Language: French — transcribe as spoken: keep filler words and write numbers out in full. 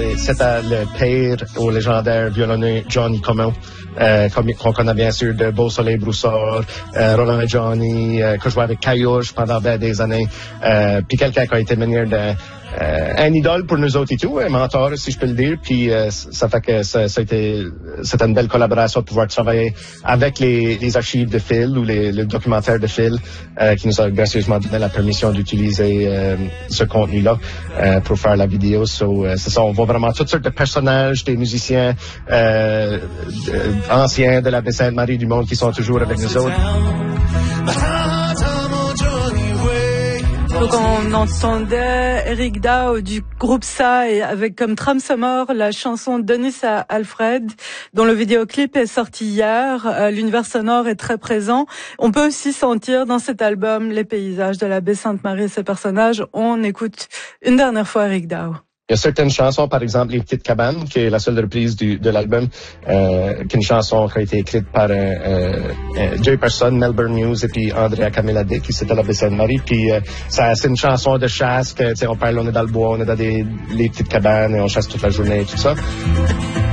c'est, c'était le père au légendaire violoneux Johnny Comeau, euh, qu'on connaît bien sûr de Beau Soleil Broussard, euh, Roland et Johnny, euh, que je jouais avec Caillouche pendant ben, des années, euh, puis quelqu'un qui a été mené de Euh, un idole pour nous autres et tout, un mentor si je peux le dire, puis euh, ça fait que ça, ça a été, c'était une belle collaboration de pouvoir travailler avec les, les archives de Phil ou les, le documentaire de Phil euh, qui nous a gracieusement donné la permission d'utiliser euh, ce contenu-là euh, pour faire la vidéo. So, euh, c'est ça, on voit vraiment toutes sortes de personnages, des musiciens euh, de, anciens de la baie Sainte-Marie du monde qui sont toujours avec nous autres. Donc on entendait Eric Dow du groupe Ça et avec comme trame sonore la chanson Denis à Alfred dont le vidéoclip est sorti hier. Euh, l'univers sonore est très présent. On peut aussi sentir dans cet album les paysages de la baie Sainte-Marie et ses personnages. On écoute une dernière fois Eric Dow. Il y a certaines chansons, par exemple, Les Petites Cabanes, qui est la seule reprise du, de l'album, euh, qui est une chanson qui a été écrite par euh, euh, Jay Person, Melbourne News et puis Andrea Camilade, qui c'était la baie Sainte-Marie. Puis euh, ça, c'est une chanson de chasse que, tu sais, on parle, on est dans le bois, on est dans des les petites cabanes et on chasse toute la journée et tout ça.